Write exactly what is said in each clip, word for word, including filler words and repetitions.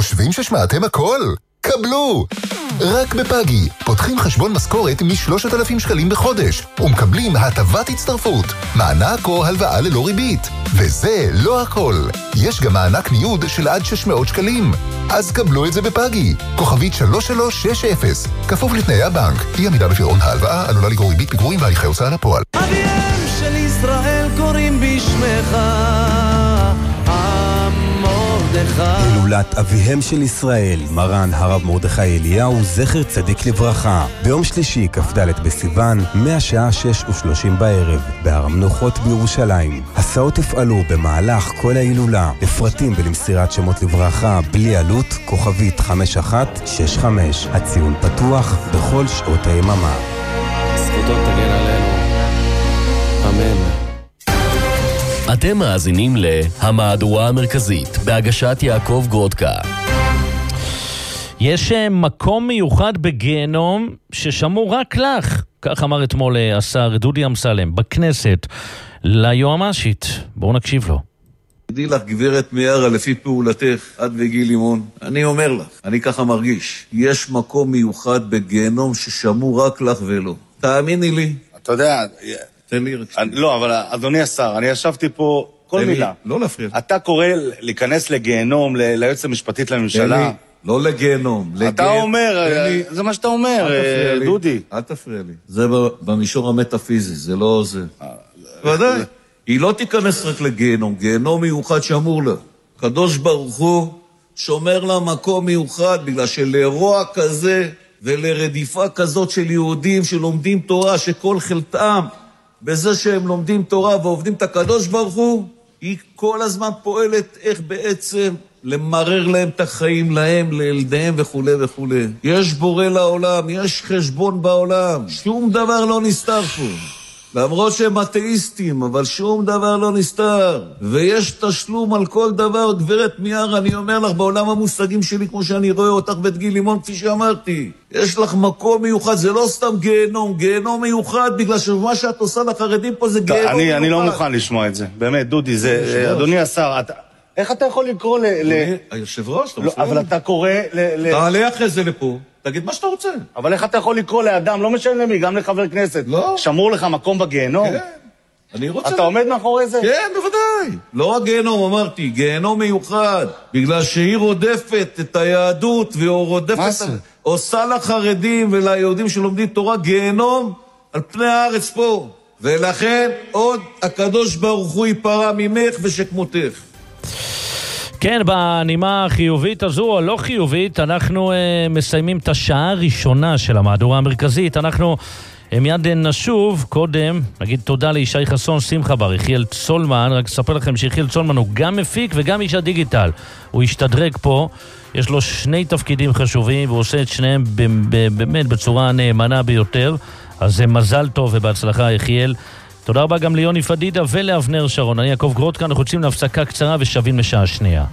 חושבים ששמעתם הכל? קבלו! רק בפאגי, פותחים חשבון משכורת מ-שלושת אלפים שקלים בחודש, ומקבלים הטבת הצטרפות, מענק או הלוואה ללא ריבית. וזה לא הכל. יש גם מענק ניוד של עד שש מאות שקלים. אז קבלו את זה בפאגי. כוכבית שלוש שלוש שש אפס. כפוף לתנאי הבנק. אי עמידה בפירעון ההלוואה עלולה לגרור ריבית פיגורים והליכי הוצאה לפועל. אביהם של ישראל קוראים בשמך. הילולת אביהם של ישראל, מרן הרב מרדכי אליהו, זכר צדיק לברכה, ביום שלישי כ"ד בסיוון, מהשעה שש ושלושים בערב, בהר המנוחות בירושלים. הסעות יפעלו במהלך כל ההילולה, לפרטים ולמסירת שמות לברכה, בלי עלות, כוכבית חמש אחת שש חמש. הציון פתוח בכל שעות היממה. זכותו תגן עלינו. אמן. אתם מאזינים להמהדורה המרכזית בהגשת יעקב גרודקה. יש מקום מיוחד בגיהנום ששמור רק לך, כך אמר אתמול השר דודי אמסלם בכנסת ליועמ"שית. בואו נקשיב לו. תדעי לך גברת מיארה, לפי פעולתך עד וגיל לימון, אני אומר לך, אני ככה מרגיש, יש מקום מיוחד בגיהנום ששמור רק לך ולא. תאמיני לי. אתה יודע, תן לי רק שנייה. לא, אבל אדוני השר, אני ישבתי פה כל מילה. לא להפריע. אתה קורא להיכנס לגיהנום, ליועצת המשפטית לממשלה. לא לגיהנום. אתה אומר, זה מה שאתה אומר, דודי. אל תפריע לי. זה במישור המטאפיזי, זה לא זה. ודאי. היא לא תיכנס רק לגיהנום, גיהנום מיוחד שאמור לה. קדוש ברוך הוא שומר לה מקום מיוחד, בגלל שלרוע כזה ולרדיפה כזאת של יהודים שלומדים תורה, שכל חלטם בזה שהם לומדים תורה ועובדים את הקדוש ברוך הוא, היא כל הזמן פועלת איך בעצם למרר להם את החיים, להם, לילדיהם וכו' וכו'. יש בורא לעולם, יש חשבון בעולם, שום דבר לא נסתר פה. למרות שהם אתאיסטים, אבל שום דבר לא נסתר. ויש תשלום על כל דבר, גברת מיארה, אני אומר לך, בעולם המושגים שלי, כמו שאני רואה אותך ואת גיל לימון, כפי שאמרתי, יש לך מקום מיוחד, זה לא סתם גיהנום, גיהנום מיוחד, בגלל שמה שאת עושה לחרדים פה זה גיהנום אני, מיוחד. אני לא מוכן לשמוע את זה, באמת, דודי, זה, אדוני השר, אתה, איך אתה יכול לקרוא ל... אדוני, היושב ראש, לא, אבל אתה קורא ל... תעלה אחרי זה לפה. תגיד מה שאתה רוצה. אבל איך אתה יכול לקרוא לאדם, לא משנה למי, גם לחבר כנסת, לא. שמור לך מקום בגיהנום? כן, אני רוצה... אתה עומד מאחורי זה? כן, בוודאי. לא רק גיהנום, אמרתי, גיהנום מיוחד, בגלל שהיא רודפת את היהדות, והיא רודפת... מה זה? עושה לחרדים וליהודים שלומדים תורה גיהנום על פני הארץ פה. ולכן עוד הקדוש ברוך הוא ייפרע ממך ושכמותך. כן, בנימה החיובית הזו או לא חיובית, אנחנו uh, מסיימים את השעה הראשונה של המהדורה המרכזית. אנחנו uh, מיד נשוב, קודם נגיד תודה לישי חסון, שמחה בר, יחיאל צולמן. רק אספר לכם שיחיאל צולמן הוא גם מפיק וגם איש הדיגיטל. הוא השתדרג פה, יש לו שני תפקידים חשובים והוא עושה את שניהם באמת בצורה נאמנה ביותר. אז זה מזל טוב ובהצלחה יחיאל. תודה רבה גם ליוני פדידה ולאבנר שרון. אני יעקב גרודקה, אנחנו יוצאים להפסקה קצרה ושווים לשעה שנייה.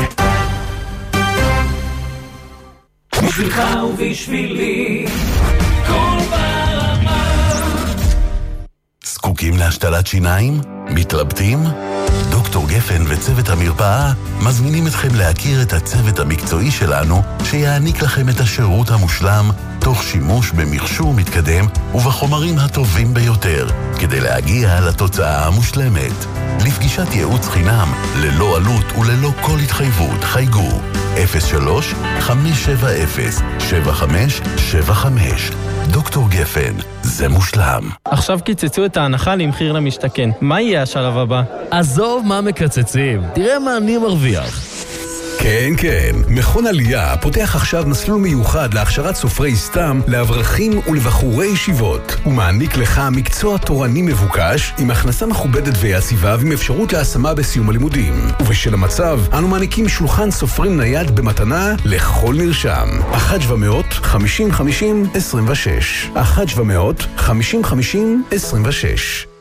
בשבילך ובשבילי כל ברמה. זקוקים להשתלת שיניים? מתלבטים? דוקטור גפן וצוות המרפאה מזמינים אתכם להכיר את הצוות המקצועי שלנו שיעניק לכם את השירות המושלם תוך שימוש במכשור מתקדם ובחומרים הטובים ביותר כדי להגיע לתוצאה המושלמת. לפגישת ייעוץ חינם ללא עלות וללא כל התחייבות חייגו אפס שלוש חמש שבע אפס שבע חמש שבע חמש. דוקטור גפן, זה מושלם. עכשיו קיצצו את ההנחה למחיר למשתכן. מה יהיה השלב הבא? עזוב מה מקצצים, תראה מה אני מרוויח. כן, כן. מכון עלייה פותח עכשיו מסלול מיוחד להכשרת סופרי סתם לאברכים ולבחורי ישיבות. הוא מעניק לך מקצוע תורני מבוקש עם הכנסה מכובדת ויציבה ועם אפשרות להשמה בסיום הלימודים. ובשל המצב, אנו מעניקים שולחן סופרים נייד במתנה לכל נרשם. אחת שבע מאות חמישים חמישים עשרים ושש אחת שבע מאות חמישים חמישים עשרים ושש.